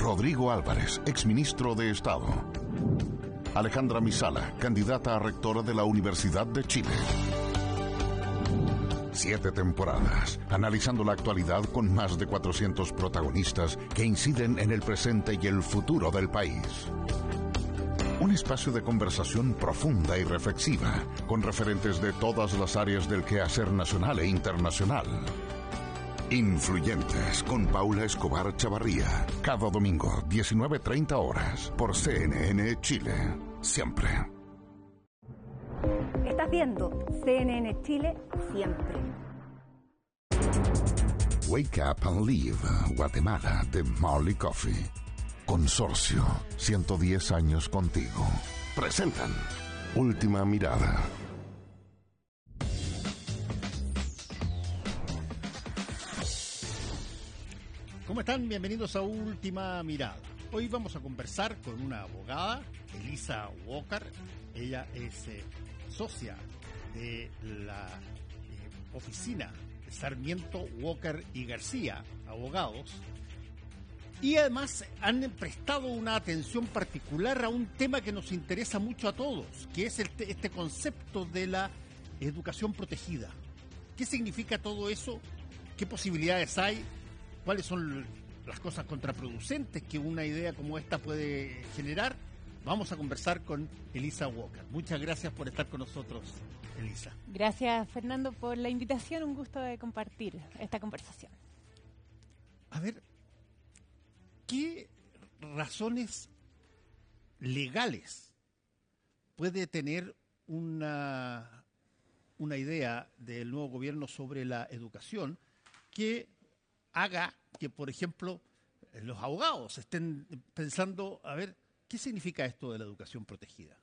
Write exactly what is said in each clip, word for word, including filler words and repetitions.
Rodrigo Álvarez, exministro de Estado. Alejandra Misala, candidata a rectora de la Universidad de Chile. Siete temporadas, analizando la actualidad con más de cuatrocientos protagonistas que inciden en el presente y el futuro del país. Un espacio de conversación profunda y reflexiva, con referentes de todas las áreas del quehacer nacional e internacional. Influyentes, con Paula Escobar Chavarría. Cada domingo, diecinueve treinta horas, por C N N Chile. Siempre. Estás viendo C N N Chile siempre. Wake Up and Live, Guatemala, de Marley Coffee. Consorcio, ciento diez años contigo. Presentan Última Mirada. ¿Cómo están? Bienvenidos a Última Mirada. Hoy vamos a conversar con una abogada, Elisa Walker. Ella es eh, socia de la eh, oficina de Sarmiento, Walker y García, abogados. Y además han prestado una atención particular a un tema que nos interesa mucho a todos, que es el, este concepto de la educación protegida. ¿Qué significa todo eso? ¿Qué posibilidades hay? ¿Cuáles son las cosas contraproducentes que una idea como esta puede generar? Vamos a conversar con Elisa Walker. Muchas gracias por estar con nosotros, Elisa. Gracias, Fernando, por la invitación. Un gusto de compartir esta conversación. A ver, ¿qué razones legales puede tener una, una idea del nuevo gobierno sobre la educación que haga que, por ejemplo, los abogados estén pensando, a ver, ¿qué significa esto de la educación protegida?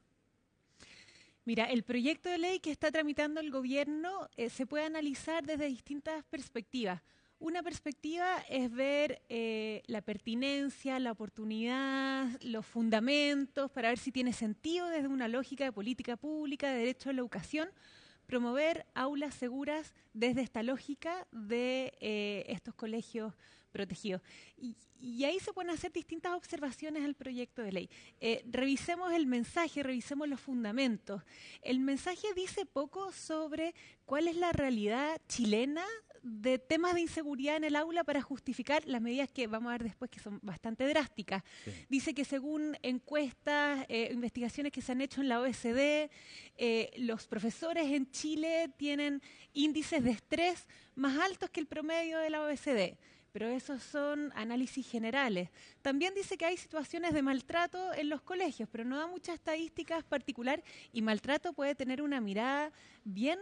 Mira, el proyecto de ley que está tramitando el gobierno eh, se puede analizar desde distintas perspectivas. Una perspectiva es ver eh, la pertinencia, la oportunidad, los fundamentos, para ver si tiene sentido desde una lógica de política pública, de derecho a la educación, promover aulas seguras desde esta lógica de eh, estos colegios protegidos. Y, y ahí se pueden hacer distintas observaciones al proyecto de ley. Eh, revisemos el mensaje, revisemos los fundamentos. El mensaje dice poco sobre cuál es la realidad chilena de temas de inseguridad en el aula para justificar las medidas que vamos a ver después, que son bastante drásticas. Sí. Dice que según encuestas, eh, investigaciones que se han hecho en la O E C D, eh, los profesores en Chile tienen índices de estrés más altos que el promedio de la O E C D. Pero esos son análisis generales. También dice que hay situaciones de maltrato en los colegios, pero no da muchas estadísticas particulares, y maltrato puede tener una mirada bien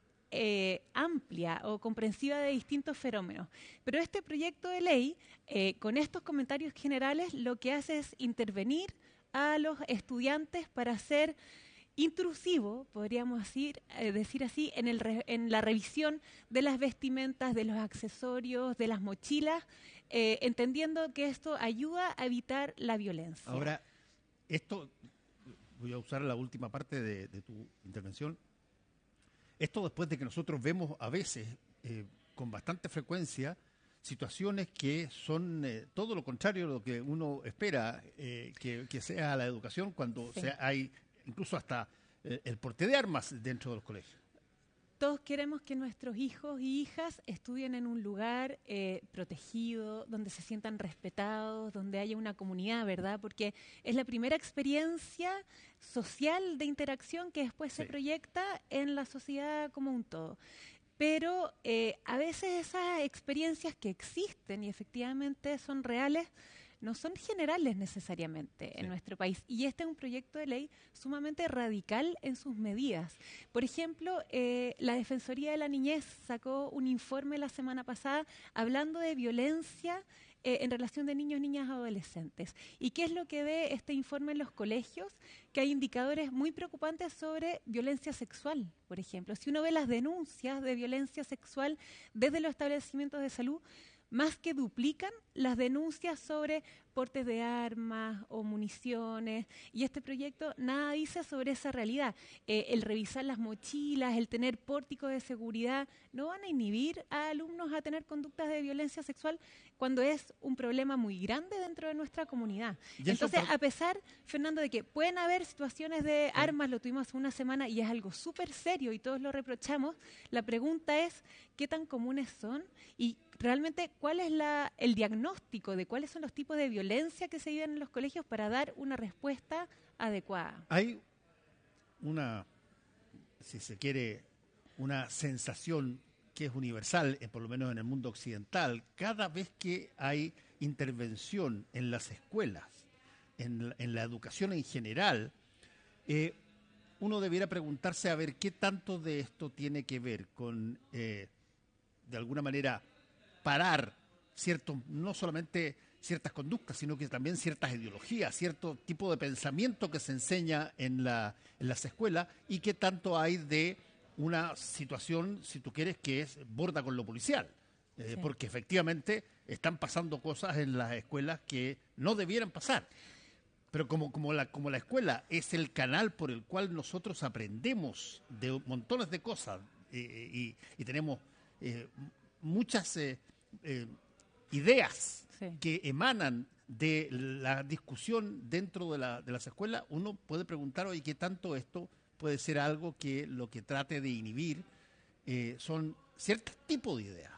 eh, amplia o comprensiva de distintos fenómenos. Pero este proyecto de ley, eh, con estos comentarios generales, lo que hace es intervenir a los estudiantes para hacer intrusivo, podríamos decir, eh, decir así, en, el re, en la revisión de las vestimentas, de los accesorios, de las mochilas, eh, entendiendo que esto ayuda a evitar la violencia. Ahora, esto, voy a usar la última parte de, de tu intervención, esto después de que nosotros vemos a veces, eh, con bastante frecuencia, situaciones que son eh, todo lo contrario de lo que uno espera eh, que, que sea la educación, cuando sí. sea, hay incluso hasta eh, el porte de armas dentro de los colegios. Todos queremos que nuestros hijos y hijas estudien en un lugar eh, protegido, donde se sientan respetados, donde haya una comunidad, ¿verdad? Porque es la primera experiencia social de interacción que después sí. se proyecta en la sociedad como un todo. Pero eh, a veces esas experiencias que existen y efectivamente son reales, no son generales necesariamente sí. en nuestro país. Y este es un proyecto de ley sumamente radical en sus medidas. Por ejemplo, eh, la Defensoría de la Niñez sacó un informe la semana pasada hablando de violencia eh, en relación de niños, niñas, adolescentes. ¿Y qué es lo que ve este informe en los colegios? Que hay indicadores muy preocupantes sobre violencia sexual, por ejemplo. Si uno ve las denuncias de violencia sexual desde los establecimientos de salud, más que duplican las denuncias sobre portes de armas o municiones, y este proyecto nada dice sobre esa realidad. Eh, el revisar las mochilas, el tener pórticos de seguridad, no van a inhibir a alumnos a tener conductas de violencia sexual. cuando es un problema muy grande dentro de nuestra comunidad. Y eso Entonces, por- a pesar, Fernando, de que pueden haber situaciones de armas, lo tuvimos hace una semana y es algo súper serio y todos lo reprochamos, la pregunta es qué tan comunes son y realmente cuál es la, el diagnóstico de cuáles son los tipos de violencia que se viven en los colegios para dar una respuesta adecuada. Hay una, si se quiere, una sensación que es universal, eh, por lo menos en el mundo occidental, cada vez que hay intervención en las escuelas, en la, en la educación en general, eh, uno debiera preguntarse a ver qué tanto de esto tiene que ver con, eh, de alguna manera, parar ciertos, no solamente ciertas conductas, sino que también ciertas ideologías, cierto tipo de pensamiento que se enseña en, la, en las escuelas y qué tanto hay de una situación, si tú quieres, que es borda con lo policial. Eh, Sí. Porque efectivamente están pasando cosas en las escuelas que no debieran pasar. Pero como, como, la, como la escuela es el canal por el cual nosotros aprendemos de montones de cosas eh, y, y tenemos eh, muchas eh, eh, ideas Sí. que emanan de la discusión dentro de, la, de las escuelas, uno puede preguntar, oye, ¿qué tanto esto puede ser algo que lo que trate de inhibir eh, son ciertos tipos de ideas?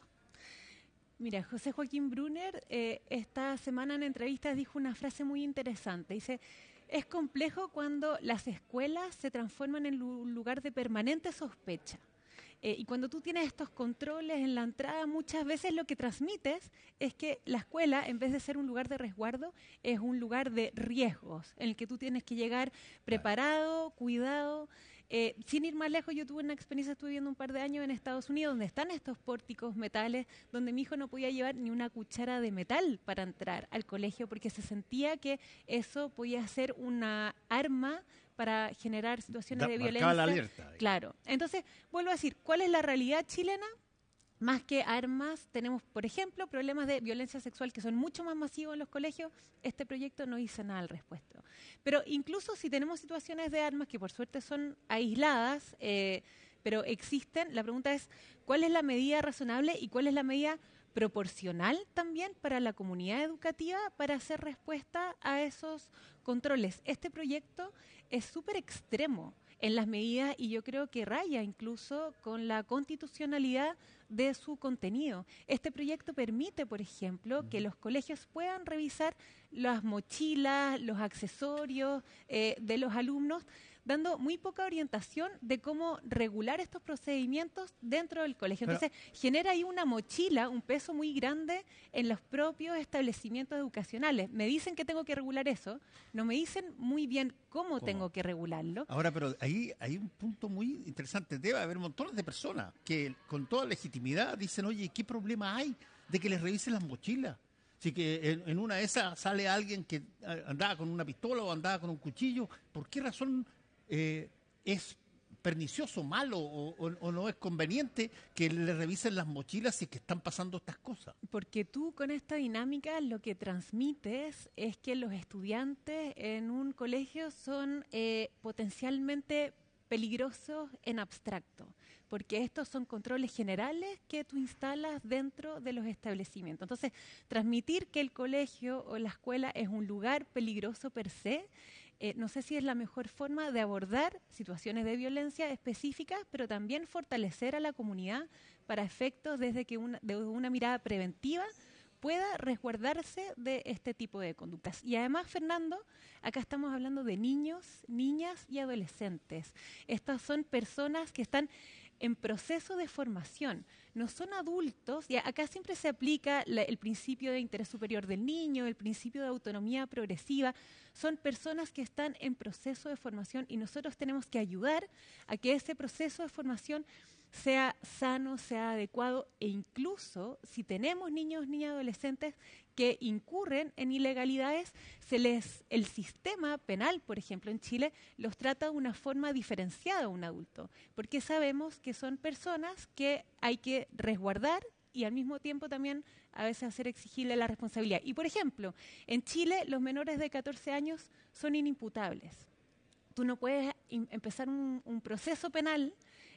Mira, José Joaquín Brunner eh, esta semana en entrevistas dijo una frase muy interesante. Dice, es complejo cuando las escuelas se transforman en un lugar de permanente sospecha. Eh, y cuando tú tienes estos controles en la entrada, muchas veces lo que transmites es que la escuela, en vez de ser un lugar de resguardo, es un lugar de riesgos, en el que tú tienes que llegar preparado, cuidado. Eh, sin ir más lejos, yo tuve una experiencia, estuve viviendo un par de años en Estados Unidos, donde están estos pórticos metales, donde mi hijo no podía llevar ni una cuchara de metal para entrar al colegio, porque se sentía que eso podía ser una arma para generar situaciones Da- de marcaba violencia. la alerta, digamos. Claro. Entonces, vuelvo a decir, ¿cuál es la realidad chilena? Más que armas, tenemos, por ejemplo, problemas de violencia sexual que son mucho más masivos en los colegios. Este proyecto no dice nada al respecto. Pero incluso si tenemos situaciones de armas que por suerte son aisladas, eh, pero existen, la pregunta es, ¿cuál es la medida razonable y cuál es la medida proporcional también para la comunidad educativa para hacer respuesta a esos controles? Este proyecto es súper extremo en las medidas y yo creo que raya incluso con la constitucionalidad de su contenido. Este proyecto permite, por ejemplo, que los colegios puedan revisar las mochilas, los accesorios eh, de los alumnos, dando muy poca orientación de cómo regular estos procedimientos dentro del colegio. Pero- Entonces, genera ahí una mochila, un peso muy grande en los propios establecimientos educacionales. Me dicen que tengo que regular eso, no me dicen muy bien cómo, ¿Cómo? tengo que regularlo. Ahora, pero ahí hay un punto muy interesante. Debe haber montones de personas que con toda legitimidad dicen, oye, ¿qué problema hay de que les revisen las mochilas? Si que en, en una de esas sale alguien que eh, andaba con una pistola o andaba con un cuchillo, ¿por qué razón eh, es pernicioso, malo o, o- o no es conveniente que le revisen las mochilas si es que están pasando estas cosas? Porque tú con esta dinámica lo que transmites es que los estudiantes en un colegio son eh, potencialmente peligrosos en abstracto, porque estos son controles generales que tú instalas dentro de los establecimientos. Entonces, transmitir que el colegio o la escuela es un lugar peligroso per se, eh, no sé si es la mejor forma de abordar situaciones de violencia específicas, pero también fortalecer a la comunidad para efectos desde que una, de una mirada preventiva pueda resguardarse de este tipo de conductas. Y además, Fernando, acá estamos hablando de niños, niñas y adolescentes. Estas son personas que están en proceso de formación, no son adultos, y acá siempre se aplica la, el principio de interés superior del niño, el principio de autonomía progresiva, son personas que están en proceso de formación y nosotros tenemos que ayudar a que ese proceso de formación sea sano, sea adecuado e incluso si tenemos niños, niñas, adolescentes que incurren en ilegalidades, se les el sistema penal, por ejemplo, en Chile, los trata de una forma diferenciada a un adulto, porque sabemos que son personas que hay que resguardar y al mismo tiempo también a veces hacer exigible la responsabilidad. Y por ejemplo, en Chile los menores de catorce años son inimputables. Tú no puedes im- empezar un, un proceso penal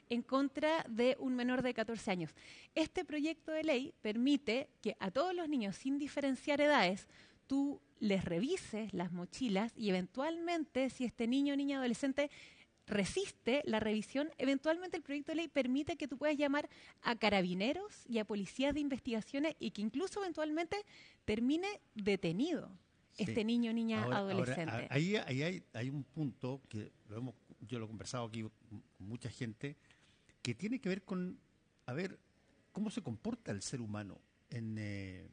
en contra de un menor de catorce años. Este proyecto de ley permite que a todos los niños, sin diferenciar edades, tú les revises las mochilas y eventualmente, si este niño o niña adolescente resiste la revisión, eventualmente el proyecto de ley permite que tú puedas llamar a carabineros y a policías de investigaciones y que incluso eventualmente termine detenido sí. este niño o niña ahora, adolescente. Ahora, ahí ahí hay, hay un punto que lo hemos, yo lo he conversado aquí con mucha gente, que tiene que ver con, a ver, cómo se comporta el ser humano en, eh,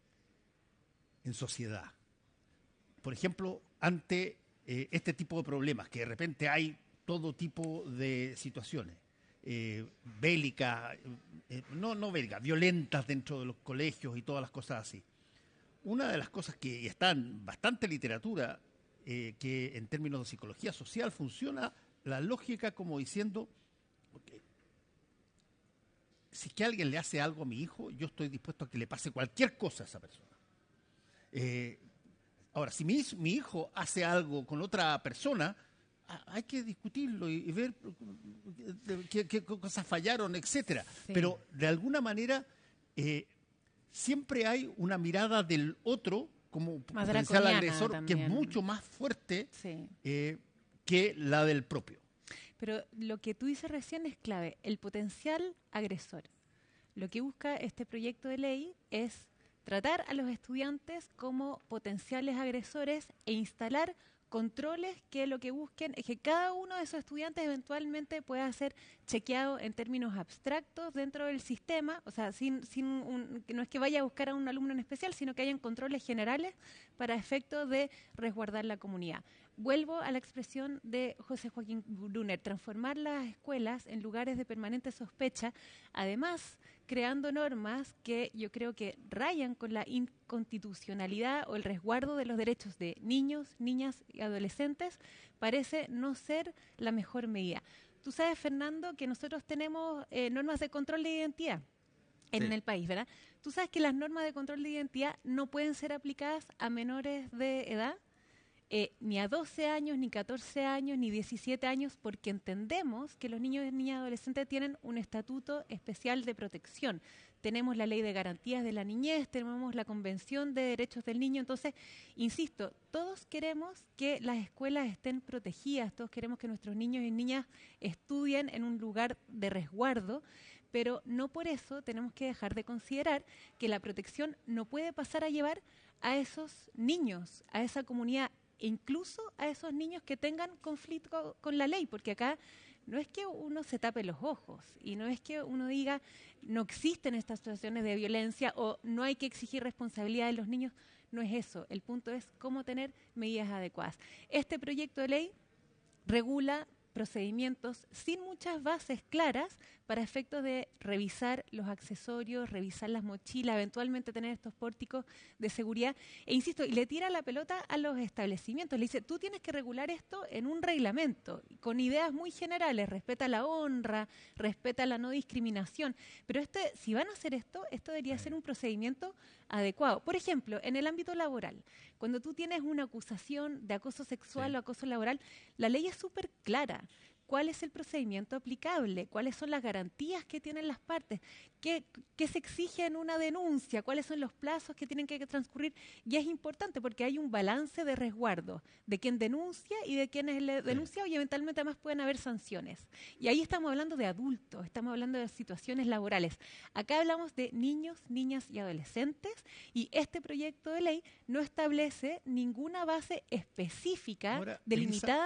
en sociedad. Por ejemplo, ante eh, este tipo de problemas, que de repente hay todo tipo de situaciones eh, bélicas, eh, no, no bélicas, violentas dentro de los colegios y todas las cosas así. Una de las cosas que está en bastante literatura, eh, que en términos de psicología social funciona la lógica como diciendo, okay, si es que alguien le hace algo a mi hijo, yo estoy dispuesto a que le pase cualquier cosa a esa persona. Eh, ahora, si mi, mi hijo hace algo con otra persona, hay que discutirlo y, y ver qué, qué cosas fallaron, etcétera. Sí. Pero de alguna manera eh, siempre hay una mirada del otro como más potencial agresor también. Que es mucho más fuerte sí. eh, que la del propio. Pero lo que tú dices recién es clave, el potencial agresor. Lo que busca este proyecto de ley es tratar a los estudiantes como potenciales agresores e instalar controles que lo que busquen es que cada uno de esos estudiantes eventualmente pueda ser chequeado en términos abstractos dentro del sistema, o sea, sin, sin un, no es que vaya a buscar a un alumno en especial, sino que hayan controles generales para efecto de resguardar la comunidad. Vuelvo a la expresión de José Joaquín Brunner, transformar las escuelas en lugares de permanente sospecha, además creando normas que yo creo que rayan con la inconstitucionalidad o el resguardo de los derechos de niños, niñas y adolescentes, parece no ser la mejor medida. Tú sabes, Fernando, que nosotros tenemos eh, normas de control de identidad en sí. el país, ¿verdad? Tú sabes que las normas de control de identidad no pueden ser aplicadas a menores de edad, eh, ni a doce años, ni catorce años, ni diecisiete años, porque entendemos que los niños y niñas adolescentes tienen un estatuto especial de protección. Tenemos la Ley de Garantías de la Niñez, tenemos la Convención de Derechos del Niño. Entonces, insisto, todos queremos que las escuelas estén protegidas, todos queremos que nuestros niños y niñas estudien en un lugar de resguardo, pero no por eso tenemos que dejar de considerar que la protección no puede pasar a llevar a esos niños, a esa comunidad, e incluso a esos niños que tengan conflicto con la ley, porque acá no es que uno se tape los ojos y no es que uno diga no existen estas situaciones de violencia o no hay que exigir responsabilidad de los niños, no es eso. El punto es cómo tener medidas adecuadas. Este proyecto de ley regula procedimientos sin muchas bases claras para efectos de revisar los accesorios, revisar las mochilas, eventualmente tener estos pórticos de seguridad. E insisto, y le tira la pelota a los establecimientos. Le dice, tú tienes que regular esto en un reglamento, con ideas muy generales, respeta la honra, respeta la no discriminación. Pero este, si van a hacer esto, esto debería ser un procedimiento adecuado. Por ejemplo, en el ámbito laboral, cuando tú tienes una acusación de acoso sexual sí. o acoso laboral, la ley es súper clara. ¿Cuál es el procedimiento aplicable? ¿Cuáles son las garantías que tienen las partes? ¿Qué, qué se exige en una denuncia? ¿Cuáles son los plazos que tienen que transcurrir? Y es importante porque hay un balance de resguardo de quien denuncia y de quienes le denuncia sí. y eventualmente además pueden haber sanciones. Y ahí estamos hablando de adultos, estamos hablando de situaciones laborales. Acá hablamos de niños, niñas y adolescentes y este proyecto de ley no establece ninguna base específica Ahora, delimitada